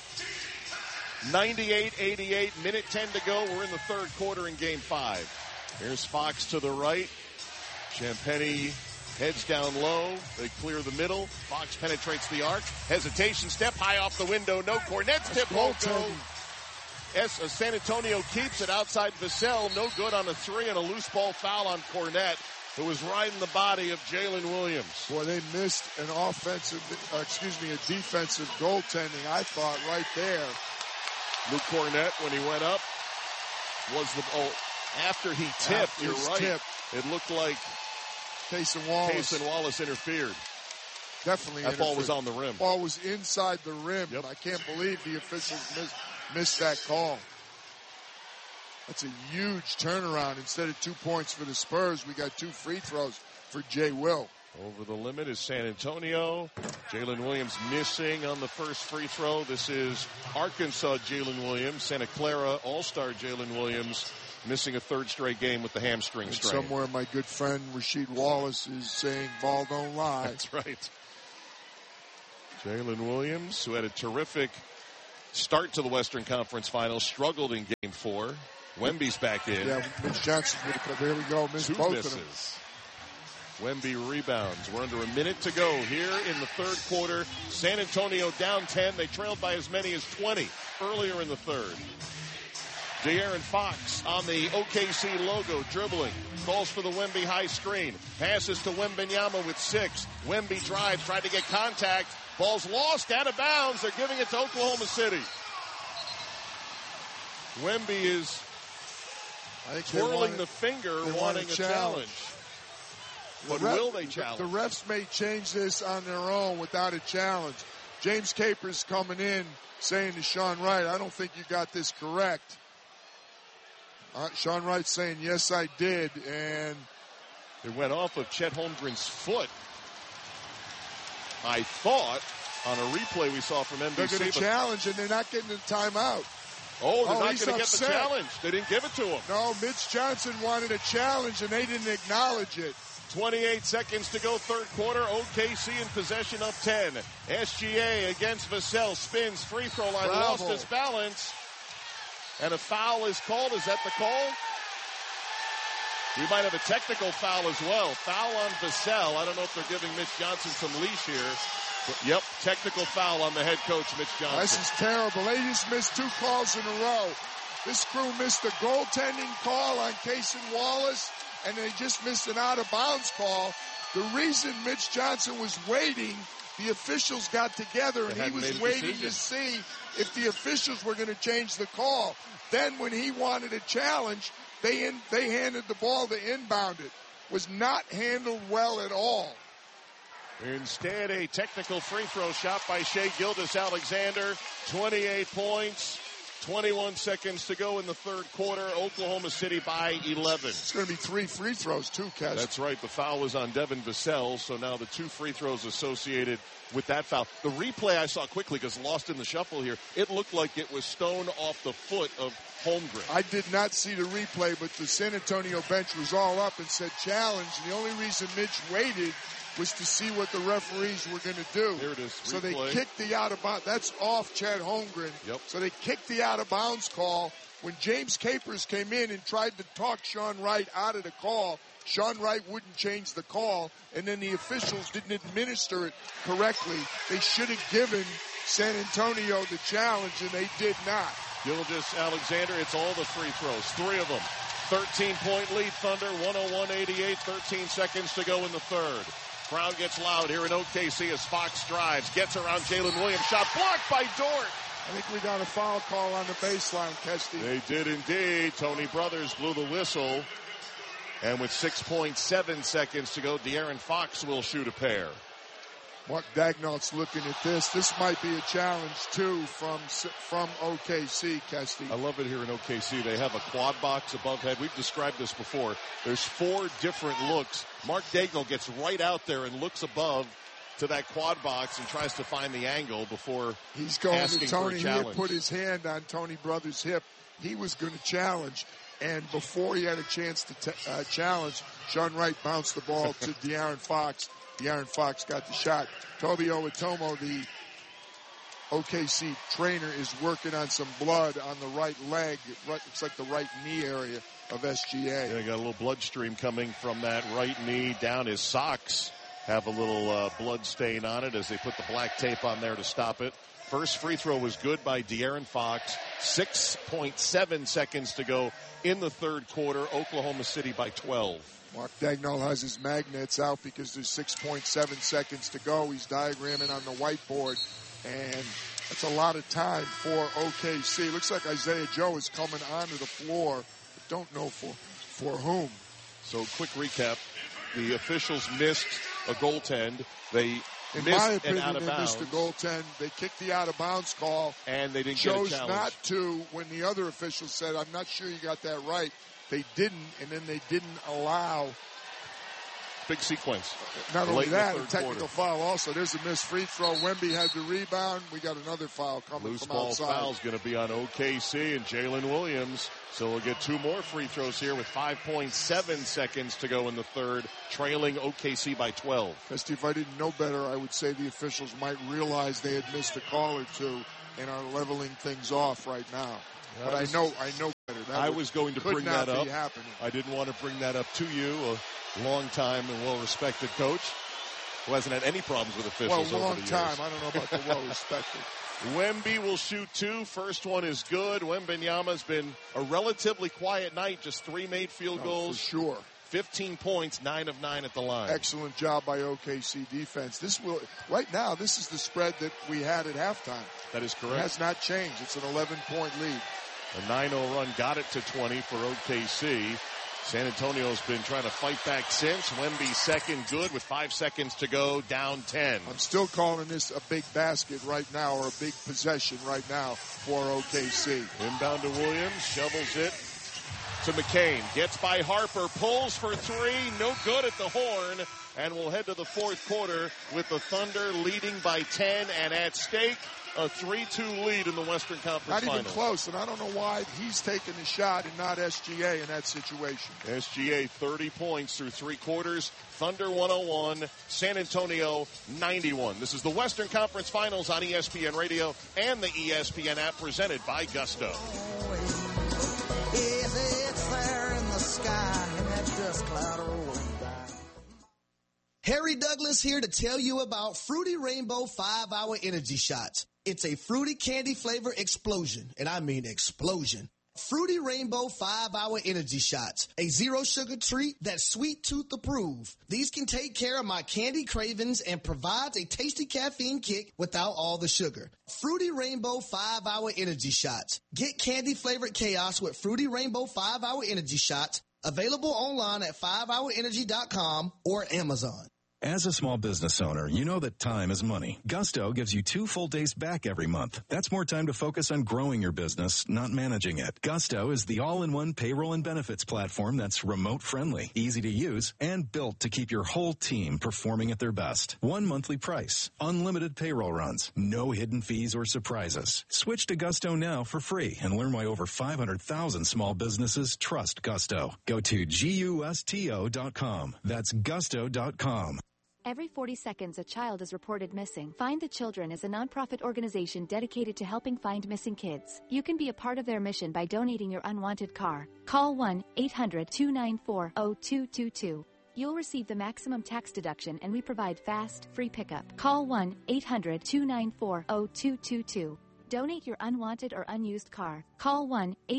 98-88, minute 10 to go. We're in the third quarter in game 5. Here's Fox to the right. Champagnie heads down low. They clear the middle. Fox penetrates the arc. Hesitation step high off the window. No. Cornet's tip won't go. San Antonio keeps it outside Vassell. No good on a 3 and a loose ball foul on Cornet, who was riding the body of Jalen Williams. Boy, they missed an a defensive goaltending, I thought, right there. Luke Cornett, when he went up, was after he tipped, you're right. It looked like Cason Wallace interfered. Definitely that ball was on the rim. Ball was inside the rim. Yep. I can't believe the officials missed that call. That's a huge turnaround. Instead of 2 points for the Spurs, we got 2 free throws for Jay Will. Over the limit is San Antonio. Jalen Williams missing on the first free throw. This is Arkansas Jalen Williams. Santa Clara All-Star Jalen Williams missing a third straight game with the hamstring strain. Somewhere my good friend Rasheed Wallace is saying ball don't lie. That's right. Jalen Williams, who had a terrific start to the Western Conference Finals, struggled in Game 4. Wemby's back in. Yeah, Mitch Johnson. There we go. Missed Two both misses. of them. Wemby rebounds. We're under a minute to go here in the third quarter. San Antonio down 10. They trailed by as many as 20 earlier in the third. De'Aaron Fox on the OKC logo, dribbling. Calls for the Wemby high screen. Passes to Wembanyama with 6. Wemby drives, tried to get contact. Ball's lost, out of bounds. They're giving it to Oklahoma City. Wemby is twirling the finger, wanting a challenge. But will they challenge? The refs may change this on their own without a challenge. James Capers coming in saying to Sean Wright, I don't think you got this correct. Sean Wright saying, yes, I did. And it went off of Chet Holmgren's foot. I thought on a replay we saw from NBC. They're going to challenge, and they're not getting the timeout. Oh, they're not going to get the challenge. They didn't give it to him. No, Mitch Johnson wanted a challenge, and they didn't acknowledge it. 28 seconds to go, third quarter. OKC in possession up 10. SGA against Vassell. Spins, free throw line, lost his balance. And a foul is called. Is that the call? We might have a technical foul as well. Foul on Vassell. I don't know if they're giving Mitch Johnson some leash here. But yep, technical foul on the head coach, Mitch Johnson. This is terrible. They just missed 2 calls in a row. This crew missed a goaltending call on Cason Wallace, and they just missed an out-of-bounds call. The reason Mitch Johnson was waiting, the officials got together, and he was waiting to see if the officials were going to change the call. Then when he wanted a challenge, they handed the ball to inbound it. Was not handled well at all. Instead, a technical free throw shot by Shai Gilgeous-Alexander. 28 points. 21 seconds to go in the third quarter. Oklahoma City by 11. It's going to be 3 free throws, too, Kes. That's right. The foul was on Devin Vassell, so now the 2 free throws associated with that foul. The replay I saw quickly, because lost in the shuffle here, it looked like it was stone off the foot of Holmgren. I did not see the replay, but the San Antonio bench was all up and said challenge. And the only reason Mitch waited was to see what the referees were going to do. Here it is. So they kicked the out-of-bounds. That's off Chet Holmgren. Yep. So they kicked the out-of-bounds call. When James Capers came in and tried to talk Sean Wright out of the call, Sean Wright wouldn't change the call, and then the officials didn't administer it correctly. They should have given San Antonio the challenge, and they did not. Gilgeous-Alexander, it's all the free throws, 3 of them. 13-point lead, Thunder, 101-88, 13 seconds to go in the third. Crowd gets loud here in OKC as Fox drives, gets around Jalen Williams, shot blocked by Dort. I think we got a foul call on the baseline, Kesty. They did indeed. Tony Brothers blew the whistle. And with 6.7 seconds to go, De'Aaron Fox will shoot a pair. Mark Dagnall's looking at this. This might be a challenge, too, from OKC, Kesty. I love it here in OKC. They have a quad box above head. We've described this before. There's 4 different looks. Mark Dagnall gets right out there and looks above to that quad box and tries to find the angle before he's going asking to Tony. For a challenge. He had put his hand on Tony Brothers' hip. He was going to challenge. And before he had a chance to challenge, Sean Wright bounced the ball to De'Aaron Fox. De'Aaron Fox got the shot. Toby Owatomo, the OKC trainer, is working on some blood on the right leg. It's like the right knee area of SGA. Yeah, got a little blood stream coming from that right knee down his socks. Have a little blood stain on it as they put the black tape on there to stop it. First free throw was good by De'Aaron Fox. 6.7 seconds to go in the third quarter. Oklahoma City by 12. Mark Dagnall has his magnets out because there's 6.7 seconds to go. He's diagramming on the whiteboard, and that's a lot of time for OKC. Looks like Isaiah Joe is coming onto the floor, but don't know for whom. So quick recap. The officials missed a goaltend. They In missed my an opinion, out of they bounds. missed the goaltend. They kicked the out-of-bounds call. And they didn't chose get a challenge. not to when the other officials said, I'm not sure you got that right. They didn't, and then they didn't allow big sequence. Not only late in the that, a third technical quarter. foul also. There's a missed free throw. Wemby had the rebound. We got another foul coming Loose from ball outside. foul's going to be on OKC and Jalen Williams. So we'll get 2 more free throws here with 5.7 seconds to go in the third, trailing OKC by 12. Kesty, if I didn't know better, I would say the officials might realize they had missed a call or two and are leveling things off right now. But I know better. I was going to bring that up. Happening. I didn't want to bring that up to you, a long-time and well-respected coach who hasn't had any problems with officials well, over the years. time. I don't know about the well-respected. Wemby will shoot 2. First one is good. Wembanyama's been a relatively quiet night. Just 3 made field goals. For sure. 15 points, 9 of 9 at the line. Excellent job by OKC defense. Right now, this is the spread that we had at halftime. That is correct. It has not changed. It's an 11-point lead. A 9-0 run got it to 20 for OKC. San Antonio's been trying to fight back since. Wemby second good with 5 seconds to go, down 10. I'm still calling this a big basket right now, or a big possession right now for OKC. Inbound to Williams, shovels it to McCain. Gets by Harper, pulls for 3, no good at the horn. And we'll head to the fourth quarter with the Thunder leading by 10 and at stake a 3-2 lead in the Western Conference Not Finals. even close, and I don't know why he's taking the shot and not SGA in that situation. SGA 30 points through 3 quarters. Thunder 101, San Antonio 91. This is the Western Conference Finals on ESPN Radio and the ESPN app presented by Gusto. It's there in the sky in that dust cloud rolling by. Harry Douglas here to tell you about Fruity Rainbow 5-Hour Energy Shots. It's a fruity candy flavor explosion, and I mean explosion. Fruity Rainbow 5-Hour Energy Shots, a zero-sugar treat that's sweet tooth approved. These can take care of my candy cravings and provides a tasty caffeine kick without all the sugar. Fruity Rainbow 5-Hour Energy Shots. Get candy-flavored chaos with Fruity Rainbow 5-Hour Energy Shots, available online at 5hourenergy.com or Amazon. As a small business owner, you know that time is money. Gusto gives you 2 full days back every month. That's more time to focus on growing your business, not managing it. Gusto is the all-in-one payroll and benefits platform that's remote-friendly, easy to use, and built to keep your whole team performing at their best. 1 monthly price, unlimited payroll runs, no hidden fees or surprises. Switch to Gusto now for free and learn why over 500,000 small businesses trust Gusto. Go to gusto.com. That's gusto.com. Every 40 seconds, a child is reported missing. Find the Children is a nonprofit organization dedicated to helping find missing kids. You can be a part of their mission by donating your unwanted car. Call 1-800-294-0222. You'll receive the maximum tax deduction, and we provide fast, free pickup. Call 1-800-294-0222. Donate your unwanted or unused car. Call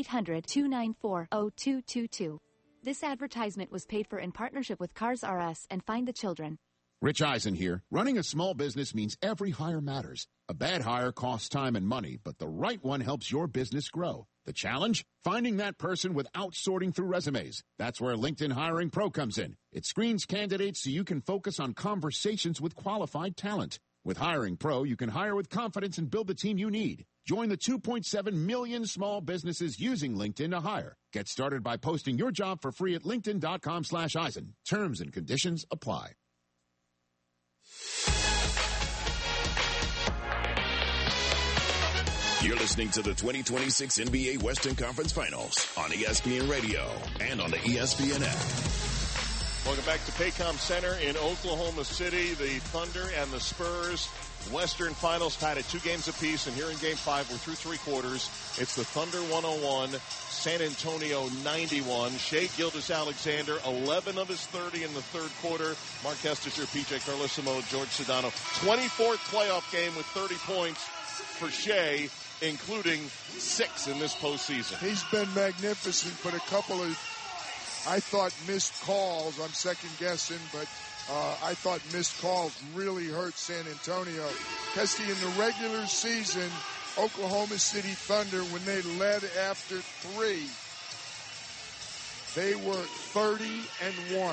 1-800-294-0222. This advertisement was paid for in partnership with Cars R Us and Find the Children. Rich Eisen here. Running a small business means every hire matters. A bad hire costs time and money, but the right one helps your business grow. The challenge? Finding that person without sorting through resumes. That's where LinkedIn Hiring Pro comes in. It screens candidates so you can focus on conversations with qualified talent. With Hiring Pro, you can hire with confidence and build the team you need. Join the 2.7 million small businesses using LinkedIn to hire. Get started by posting your job for free at linkedin.com/Eisen. Terms and conditions apply. You're listening to the 2026 NBA Western Conference Finals on ESPN Radio and on the ESPN app. Welcome back to Paycom Center in Oklahoma City. The Thunder and the Spurs Western Finals tied at 2 games apiece, and here in Game 5, we're through 3 quarters. It's the Thunder 101, San Antonio 91. Shai Gilgeous-Alexander, 11 of his 30 in the third quarter. Mark Estecher, P.J. Carlesimo, George Sedano. 24th playoff game with 30 points for Shai, including 6 in this postseason. He's been magnificent, but a couple of, I thought, missed calls. I'm second guessing, but I thought missed calls really hurt San Antonio. Kesty, in the regular season, Oklahoma City Thunder, when they led after 3, they were 30-1.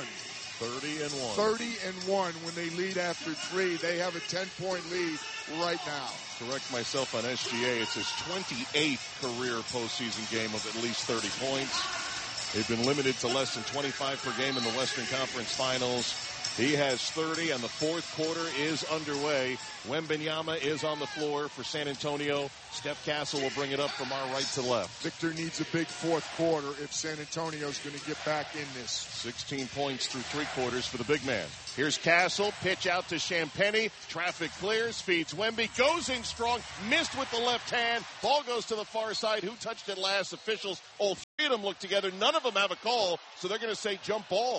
30-1 when they lead after 3. They have a 10-point lead right now. Correct myself on SGA. It's his 28th career postseason game of at least 30 points. They've been limited to less than 25 per game in the Western Conference Finals. He has 30, and the fourth quarter is underway. Wembanyama is on the floor for San Antonio. Steph Castle will bring it up from our right to left. Victor needs a big fourth quarter if San Antonio's going to get back in this. 16 points through three quarters for the big man. Here's Castle, pitch out to Champagnie. Traffic clears, feeds Wemby, goes in strong, missed with the left hand. Ball goes to the far side. Who touched it last? Officials, all three of them look together. None of them have a call, so they're going to say jump ball.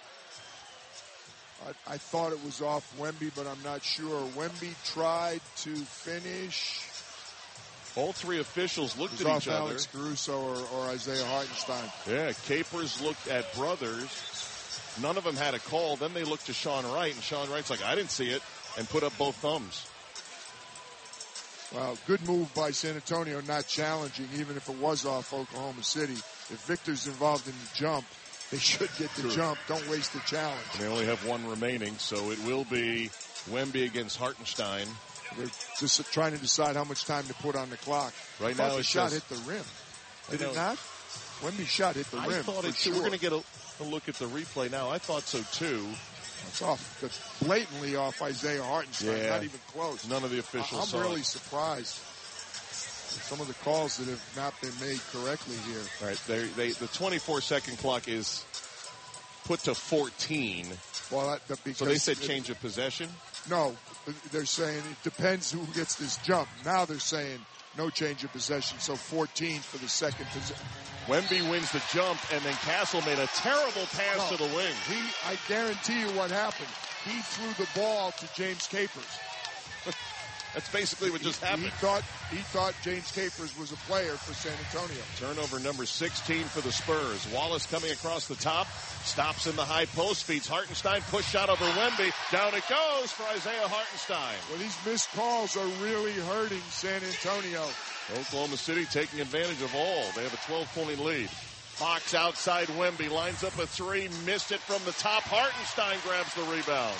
I thought it was off Wemby, but I'm not sure. Wemby tried to finish. All three officials looked at each other. Alex Caruso or Isaiah Hartenstein. Yeah, Capers looked at Brothers. None of them had a call. Then they looked to Sean Wright, and Sean Wright's like, I didn't see it, and put up both thumbs. Well, good move by San Antonio, not challenging, even if it was off Oklahoma City. If Victor's involved in the jump, they should get the jump. Don't waste the challenge. And they only have one remaining, so it will be Wemby against Hartenstein. They're just trying to decide how much time to put on the clock. Right now, the shot hit the rim. Did it not? Wemby's shot hit the rim. I thought it too. We're going to get a look at the replay now. I thought so too. It's off. That's blatantly off Isaiah Hartenstein. Yeah. Not even close. None of the officials I'm really surprised. Some of the calls that have not been made correctly here. All right, the 24-second clock is put to 14. Well, because so they said change of possession? No, they're saying it depends who gets this jump. Now they're saying no change of possession, so 14 for the second possession. Wemby wins the jump, and then Castle made a terrible pass to the wing. I guarantee you what happened. He threw the ball to James Capers. That's basically what just happened. He thought James Capers was a player for San Antonio. Turnover number 16 for the Spurs. Wallace coming across the top, stops in the high post, feeds Hartenstein, push shot over Wemby. Down it goes for Isaiah Hartenstein. Well, these missed calls are really hurting San Antonio. Oklahoma City taking advantage of all. They have a 12-point lead. Fox outside Wemby, lines up a three, missed it from the top. Hartenstein grabs the rebound.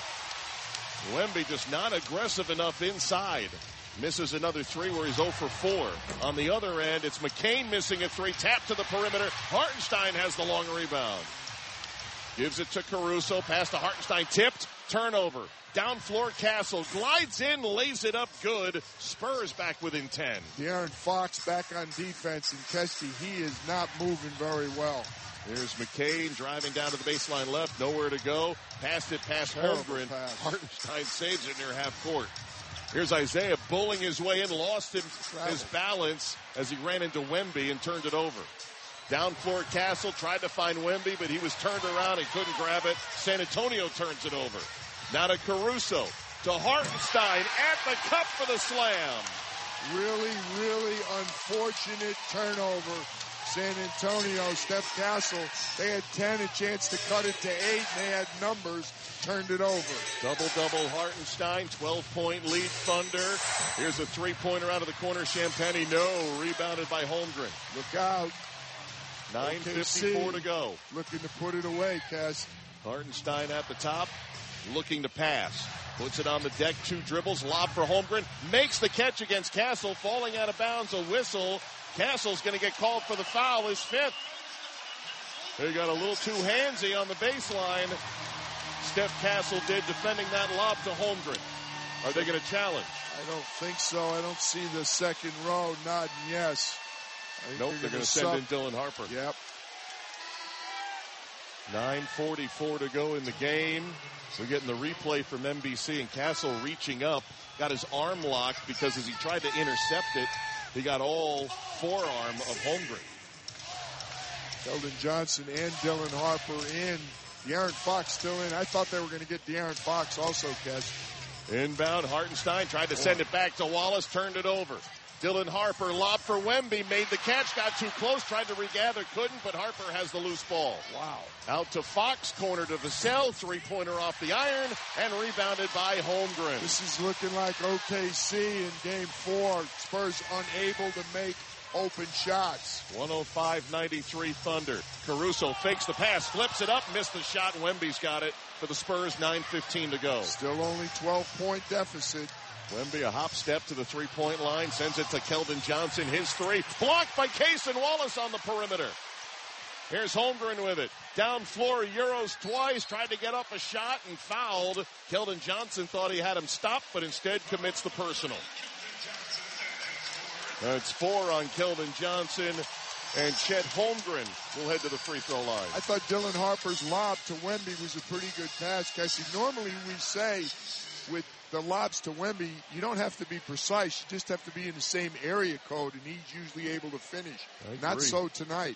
Wemby just not aggressive enough inside. Misses another three where he's 0 for 4. On the other end, it's McCain missing a three. Tap to the perimeter. Hartenstein has the long rebound. Gives it to Caruso. Pass to Hartenstein. Tipped. Turnover. Down floor, Castle. Glides in, lays it up good. Spurs back within 10. De'Aaron Fox back on defense. And Kesty, he is not moving very well. Here's McCain driving down to the baseline left. Nowhere to go. Passed it past Holmgren. Hartenstein saves it near half court. Here's Isaiah bullying his way in. Lost his balance as he ran into Wemby and turned it over. Down floor, Castle tried to find Wemby, but he was turned around and couldn't grab it. San Antonio turns it over. Now to Caruso. To Hartenstein at the cup for the slam. Really, really unfortunate turnover. San Antonio, Steph Castle, they had 10, a chance to cut it to 8, and they had numbers, turned it over. Double-double Hartenstein, 12-point lead Thunder. Here's a three-pointer out of the corner, Champagnie, no, rebounded by Holmgren. Look out. 9:54 to go. Looking to put it away, Cass. Hartenstein at the top, looking to pass. Puts it on the deck, 2 dribbles, lob for Holmgren, makes the catch against Castle, falling out of bounds, a whistle. Castle's going to get called for the foul, his 5th. They got a little too handsy on the baseline. Steph Castle did, defending that lob to Holmgren. Are they going to challenge? I don't think so. I don't see the second row nodding yes. Nope, they're going to send in Dylan Harper. Yep. 9:44 to go in the game. We're getting the replay from NBC, and Castle reaching up, got his arm locked because as he tried to intercept it, he got all forearm of Holmgren. Keldon Johnson and Dylan Harper in. De'Aaron Fox still in. I thought they were going to get De'Aaron Fox also, Kes. Inbound, Hartenstein tried to send it back to Wallace, turned it over. Dylan Harper, lob for Wemby, made the catch, got too close, tried to regather, couldn't, but Harper has the loose ball. Wow. Out to Fox, corner to Vassell, three-pointer off the iron, and rebounded by Holmgren. This is looking like OKC in Game 4. Spurs unable to make open shots. 105-93 Thunder. Caruso fakes the pass, flips it up, missed the shot. Wemby's got it for the Spurs, 9:15 to go. Still only 12-point deficit. Wemby a hop step to the three-point line, sends it to Keldon Johnson, his three, blocked by Cason Wallace on the perimeter. Here's Holmgren with it. Down floor, Euros twice. Tried to get up a shot and fouled. Keldon Johnson thought he had him stopped, but instead commits the personal. That's 4 on Keldon Johnson. And Chet Holmgren will head to the free throw line. I thought Dylan Harper's lob to Wemby was a pretty good pass, Cassie. Normally we say with the lobs to Wemby, you don't have to be precise. You just have to be in the same area code, and he's usually able to finish. Not so tonight.